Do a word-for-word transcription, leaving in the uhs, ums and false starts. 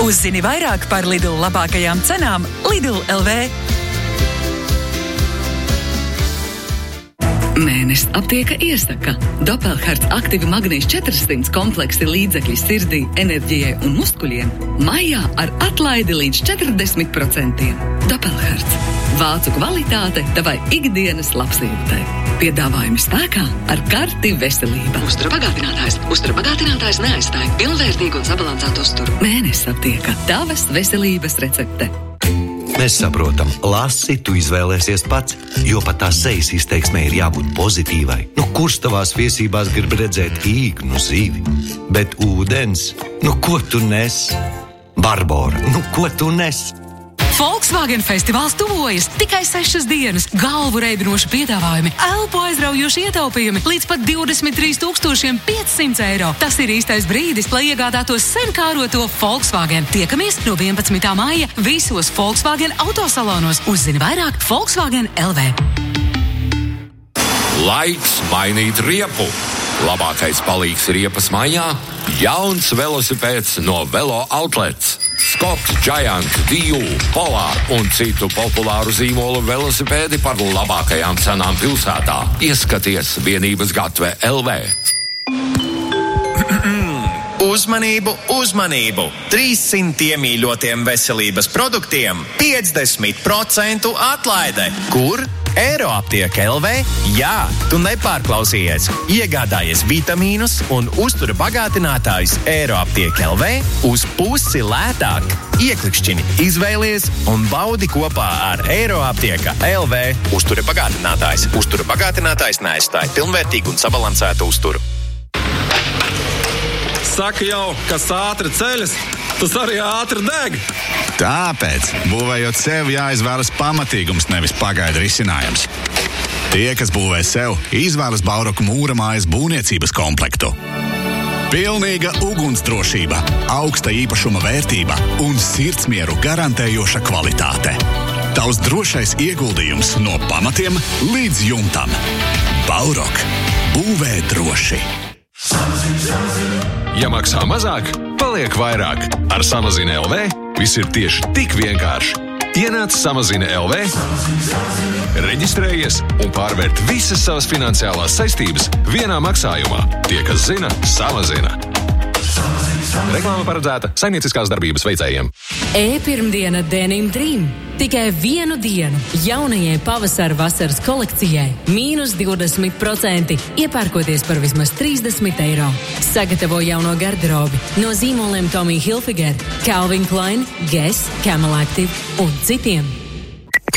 Uzzini vairāk par Lidl labākajām cenām Lidl L V. Mēnesis aptieka iesaka. Doppelherz aktīvi magnīs četrissimts kompleksi līdzekļi sirdī, enerģijai un muskuļiem maijā ar atlaidi līdz četrdesmit procentiem. Doppelherz. Vācu kvalitāte tavai ikdienas labsajūtai. Piedāvājumi spēkā ar karti veselība. Uztura bagātinātājs. Uztura bagātinātājs neaizstāja pilnvērtīgu un sabalansētu uzturu. Mēnesis aptieka. Tavas veselības recepte. Mēs saprotam, lasi, tu izvēlēsies pats, jo pat tā sejas izteiksmē ir jābūt pozitīvai. Nu, kurš tavās viesībās grib redzēt īgnu zivi? Bet ūdens? Nu, ko tu nes? Barbora, nu, ko tu nes? Volkswagen festivāls tuvojas tikai sešas dienas. Galvu reibinoši piedāvājumi, elpu aizraujoši ietaupījumi līdz pat divdesmit trīs tūkstoši piecsimt eiro. Tas ir īstais brīdis, lai iegādātos sen kāroto Volkswagen. Tiekamies no vienpadsmitā maija visos Volkswagen autosalonos. Uzzini vairāk Volkswagen L V. Laiks mainīt riepu. Labākais palīgs riepas maiņā – jauns velosipēds no Velo Outlets. Skots, Giant, Diju, Polar un citu populāru zīmolu velosipēdi par labākajām cenām pilsētā. Ieskaties vienības gatve L V. Uzmanību, uzmanību! trīssimt iemīļotiem veselības produktiem piecdesmit procentu atlaide. Kur? Eiroaptieka L V? Jā, tu nepārklausījies. Iegādājies vitamīnus un uztura bagātinātājus Eiroaptieka L V uz pusi lētāk. Ieklikšķini, izvēlies un baudi kopā ar Eiroaptieka L V. Uztura bagātinātājs. Uztura bagātinātājs neaizstāja pilnvērtīgu un sabalansētu uzturu. Saka jau, kas ātri ceļas, tas arī ātri deg. Tāpēc, būvējot sev, jāizvēlas pamatīgums, nevis pagaidu risinājums. Tie, kas būvē sev, izvēlas Bauroku mūra mājas būvniecības komplektu. Pilnīga ugunsdrošība, augsta īpašuma vērtība un sirdsmieru garantējoša kvalitāte. Tavs drošais ieguldījums no pamatiem līdz jumtam. Baurok. Būvē droši. Ja maksā mazāk, paliek vairāk. Ar Samazina L V viss ir tieši tik vienkārši. Ienāc Samazina L V, reģistrējies un pārvērt visas savas finansiālās saistības vienā maksājumā. Tie, kas zina, samazina. Reklāma paredzēta saimnieciskās darbības veicējiem. E-pirmdiena Denim Dream. Tikai vienu dienu jaunajai pavasara vasaras kolekcijai mīnus divdesmit procenti, iepērkoties par vismaz trīsdesmit eiro. Sagatavo jauno garderobi no zīmoliem Tommy Hilfiger, Calvin Klein, Guess, Camel Active un citiem.